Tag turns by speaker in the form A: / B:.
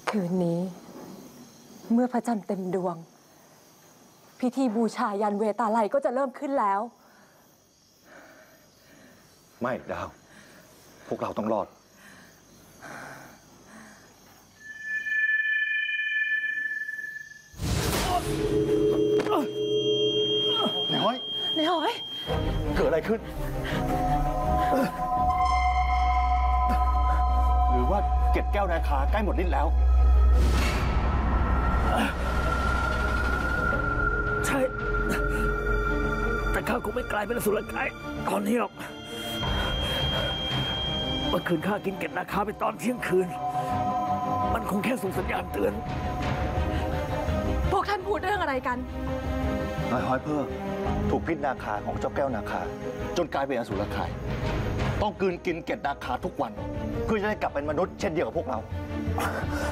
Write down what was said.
A: คืนนี้เมื่อพระจันทร์เต็มดวงพิธีบูชายันเวตาลัยก็จะเริ่มขึ้นแล้ว
B: ไม่ดาวพวกเราต้องรอดนายฮ้อยเกิดอะไรขึ้นหรือว่าเกล็ดแก้วนาคาใกล้หมดฤทธิ์แล้ว
C: ใช่แต่ข้าคงไม่กลายเป็นอสุรกายตอนนี้หรอกเมื่อคืนข้ากินเกล็ดนาคาไปตอนเที่ยงคืนมันคงแค่ส่งสัญญาณเตือน
A: พวกท่านพูดเรื่องอะไรกัน
B: นายฮ้อยเพิ่งถูกพิษนาคาของเจ้าแก้วนาคาจนกลายเป็นอสุรกายต้องกลืนกินเกล็ดนาคาทุกวันเพื่อจะได้กลับเป็นมนุษย์เช่นเดียวกับพวกเรา